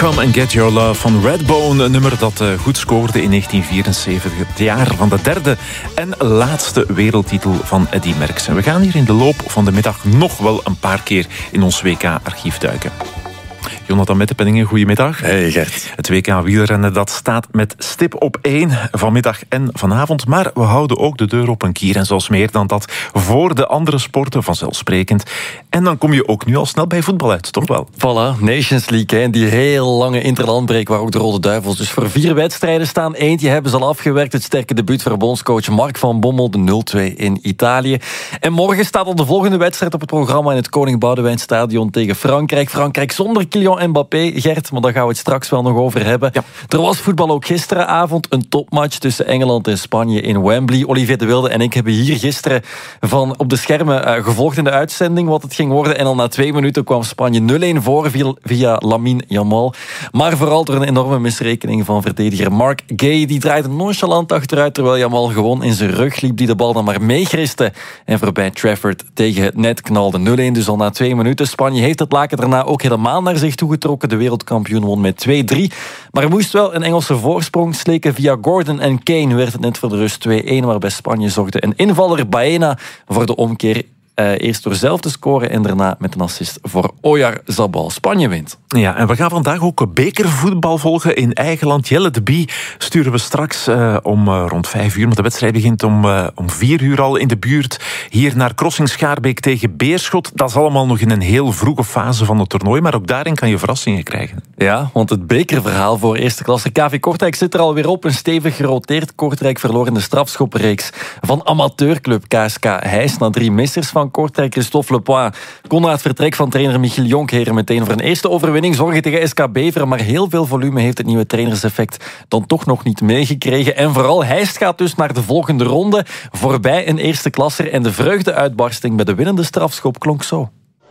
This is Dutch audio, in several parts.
Come and Get Your Love van Redbone. Een nummer dat goed scoorde in 1974. Het jaar van de derde en laatste wereldtitel van Eddy Merckx. En we gaan hier in de loop van de middag nog wel een paar keer in ons WK-archief duiken. Jonathan Mettepenningen, goedemiddag. Hey Gert. Het WK wielrennen dat staat met stip op 1 vanmiddag en vanavond. Maar we houden ook de deur op een kier. En zoals meer dan dat voor de andere sporten vanzelfsprekend. En dan kom je ook nu al snel bij voetbal uit, toch wel? Voilà, Nations League. En die heel lange interlandbreek waar ook de Rode Duivels dus voor 4 wedstrijden staan. Eentje hebben ze al afgewerkt. Het sterke debuut voor bondscoach Mark van Bommel. De 0-2 in Italië. En morgen staat al de volgende wedstrijd op het programma in het Koning Boudewijn Stadion tegen Frankrijk. Frankrijk zonder Kylian Mbappé, Gert, maar daar gaan we het straks wel nog over hebben. Ja. Er was voetbal ook gisteravond, een topmatch tussen Engeland en Spanje in Wembley. Olivier de Wilde en ik hebben hier gisteren van op de schermen gevolgd in de uitzending wat het ging worden. En al na 2 minuten kwam Spanje 0-1 voor via Lamine Yamal. Maar vooral door een enorme misrekening van verdediger Mark Gay. Die draaide nonchalant achteruit terwijl Yamal gewoon in zijn rug liep, die de bal dan maar meegriste en voorbij Trafford tegen het net knalde. 0-1 dus al na 2 minuten. Spanje heeft het laken daarna ook helemaal naar zich toegetrokken. De wereldkampioen won met 2-3. Maar er moest wel een Engelse voorsprong sleken. Via Gordon en Kane werd het net voor de rust 2-1, waarbij Spanje zorgde een invaller Baena voor de omkeer. Eerst door zelf te scoren en daarna met een assist voor Oyarzabal. Spanje wint. Ja, en we gaan vandaag ook bekervoetbal volgen in eigen land. Jelle de Bie sturen we straks om rond 5 uur. Maar de wedstrijd begint om 4 uur al in de buurt. Hier naar Crossing Schaarbeek tegen Beerschot. Dat is allemaal nog in een heel vroege fase van het toernooi. Maar ook daarin kan je verrassingen krijgen. Ja, want het bekerverhaal voor eerste klasse KV Kortrijk zit er alweer op. Een stevig geroteerd. Kortrijk verloor in de strafschoppenreeks van amateurclub KSK Heijs na 3 missers van Kortrijk. Christophe Lepoix kon na het vertrek van trainer Michiel Jonkheren meteen voor een eerste overwinning zorgen tegen SK Beveren, maar heel veel volume heeft het nieuwe trainerseffect dan toch nog niet meegekregen. En vooral Heijst gaat dus naar de volgende ronde, voorbij een eerste klasser, en de vreugdeuitbarsting bij de winnende strafschop klonk zo.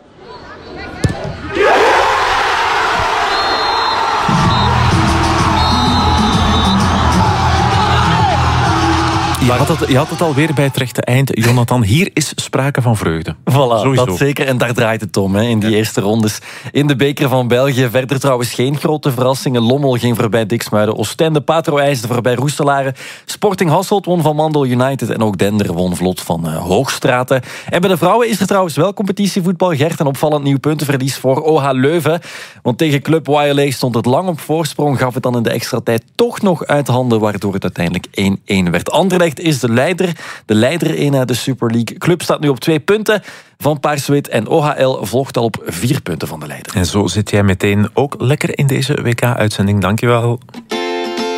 Je had het alweer bij het rechte eind, Jonathan. Hier is sprake van vreugde. Voilà, sowieso. Dat zeker. En daar draait het om, in die eerste rondes. In de beker van België verder trouwens geen grote verrassingen. Lommel ging voorbij Diksmuiden. Oostende, Patro IJsde voorbij Roeselare. Sporting Hasselt won van Mandel United. En ook Dender won vlot van Hoogstraten. En bij de vrouwen is er trouwens wel competitievoetbal. Gert, een opvallend nieuw puntenverlies voor OH Leuven. Want tegen Club YLA stond het lang op voorsprong. Gaf het dan in de extra tijd toch nog uit handen, waardoor het uiteindelijk 1-1 werd. Anderlecht is de leider in de Super League. Club staat nu op 2 punten van Paars-Wit en OHL volgt al op 4 punten van de leider. En zo zit jij meteen ook lekker in deze WK-uitzending. Dankjewel.